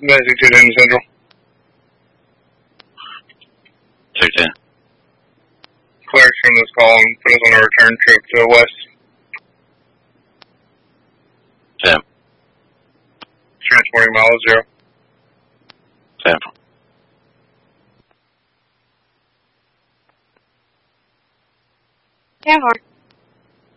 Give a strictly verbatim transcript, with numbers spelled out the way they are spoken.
Basic two ten Central. two ten. Clerks from this call and put us on a return trip to West. ten. Transporting miles zero. ten. ten four.